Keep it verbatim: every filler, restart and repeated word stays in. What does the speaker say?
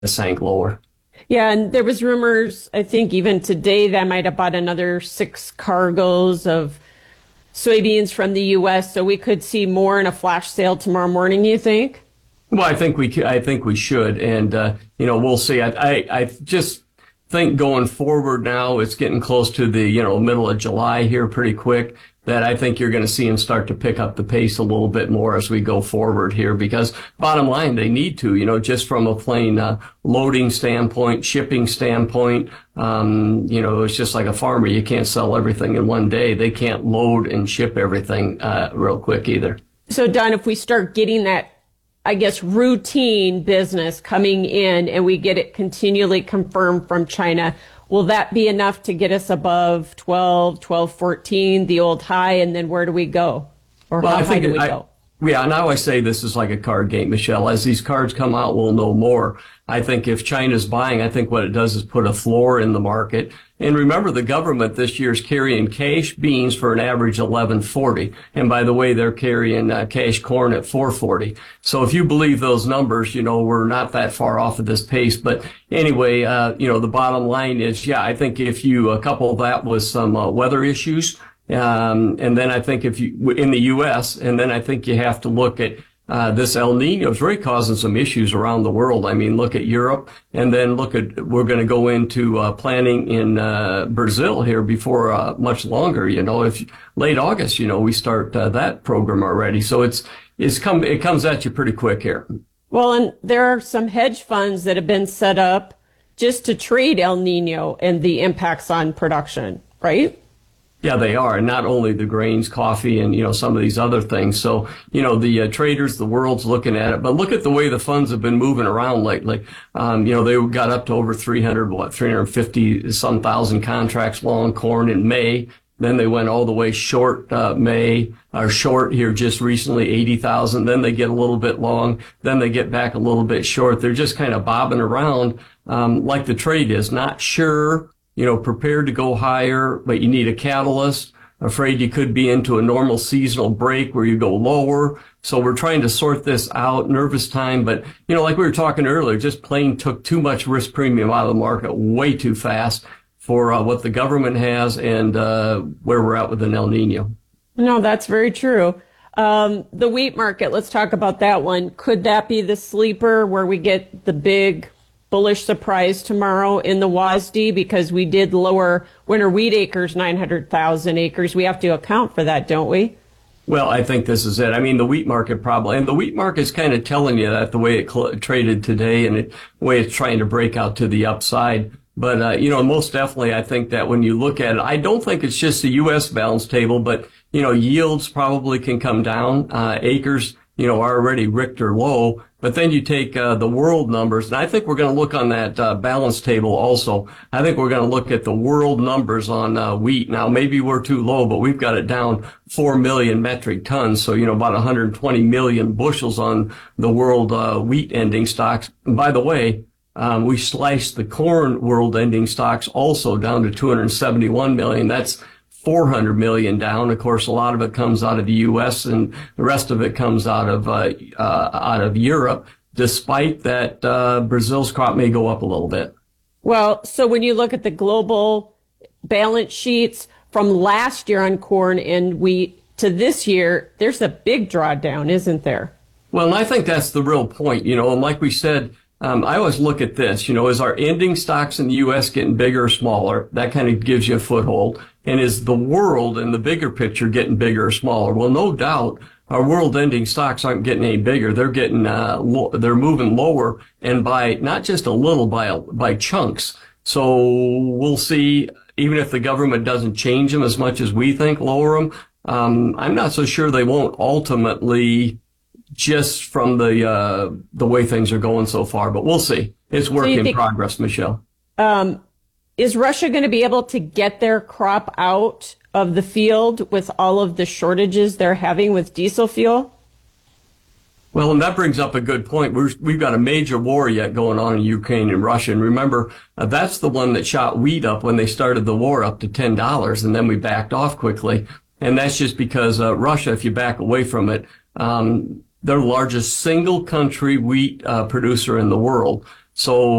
sank lower. Yeah, and there was rumors, I think even today, that might have bought another six cargoes of soybeans from the U S. So we could see more in a flash sale tomorrow morning, you think? Well, I think we I think we should, and uh, you know, we'll see. I, I I just think going forward now, it's getting close to the you know middle of July here, pretty quick. That I think you're going to see them start to pick up the pace a little bit more as we go forward here, because bottom line, they need to, you know, just from a plain uh, loading standpoint, shipping standpoint. Um, you know, it's just like a farmer. You can't sell everything in one day. They can't load and ship everything uh, real quick either. So, Don, if we start getting that, I guess, routine business coming in and we get it continually confirmed from China, will that be enough to get us above twelve, twelve, fourteen, the old high, and then where do we go? Or well, how I high think do we I, go? Yeah, now I say this is like a card game, Michelle. As these cards come out, we'll know more. I think if China's buying, I think what it does is put a floor in the market. And remember, the government this year is carrying cash beans for an average eleven forty. And by the way, they're carrying uh, cash corn at four forty. So if you believe those numbers, you know, we're not that far off of this pace. But anyway, uh, you know, the bottom line is, yeah, I think if you uh, couple that with some uh, weather issues, Um, and then I think if you, in the U S, and then I think you have to look at, uh, this El Nino is really causing some issues around the world. I mean, look at Europe, and then look at, we're going to go into, uh, planting in, uh, Brazil here before, uh, much longer, you know, if late August, you know, we start, uh, that program already. So it's, it's come, it comes at you pretty quick here. Well, and there are some hedge funds that have been set up just to trade El Nino and the impacts on production, right? Yeah, they are. And not only the grains, coffee, and, you know, some of these other things. So, you know, the uh, traders, the world's looking at it. But look at the way the funds have been moving around lately. Um, you know, they got up to over three hundred, what, three hundred fifty some thousand contracts long corn in May. Then they went all the way short, uh, May, or short here just recently, eighty thousand. Then they get a little bit long. Then they get back a little bit short. They're just kind of bobbing around, um, like the trade is. Not sure. You know, prepared to go higher, but you need a catalyst. Afraid you could be into a normal seasonal break where you go lower. So we're trying to sort this out. Nervous time, but, you know, like we were talking earlier, just plain took too much risk premium out of the market way too fast for uh, what the government has and uh, where we're at with an El Nino. No, that's very true. Um, the wheat market, let's talk about that one. Could that be the sleeper where we get the big bullish surprise tomorrow in the W A S D, because we did lower winter wheat acres, nine hundred thousand acres. We have to account for that, don't we? Well, I think this is it. I mean, the wheat market probably, and the wheat market's kind of telling you that the way it cl- traded today and it, the way it's trying to break out to the upside. But, uh, you know, most definitely, I think that when you look at it, I don't think it's just the U S balance table, but, you know, yields probably can come down. Uh, acres, you know, are already Richter low. But then you take uh, the world numbers, and I think we're going to look on that uh, balance table also. I think we're going to look at the world numbers on uh, wheat. Now, maybe we're too low, but we've got it down four million metric tons, so, you know, about one hundred twenty million bushels on the world uh, wheat ending stocks. And by the way, um, we sliced the corn world ending stocks also down to two hundred seventy-one million. That's four hundred million down. Of course, a lot of it comes out of the U S and the rest of it comes out of, uh, uh, out of Europe, despite that, uh, Brazil's crop may go up a little bit. Well, so when you look at the global balance sheets from last year on corn and wheat to this year, there's a big drawdown, isn't there? Well, and I think that's the real point, you know, and like we said, Um, I always look at this, you know, is our ending stocks in the U S getting bigger or smaller? That kind of gives you a foothold. And is the world in the bigger picture getting bigger or smaller? Well, no doubt our world ending stocks aren't getting any bigger. They're getting, uh, lo- they're moving lower, and by not just a little, by, a, by chunks. So we'll see, even if the government doesn't change them as much as we think, lower them. Um, I'm not so sure they won't ultimately, just from the uh the way things are going so far, but we'll see. It's work so in think, progress, Michelle. Um, is Russia going to be able to get their crop out of the field with all of the shortages they're having with diesel fuel? Well, and that brings up a good point. We're, we've got a major war yet going on in Ukraine and Russia. And remember, uh, that's the one that shot wheat up when they started the war up to ten dollars, and then we backed off quickly. And that's just because uh, Russia, if you back away from it, um, they're the largest single country wheat uh, producer in the world. So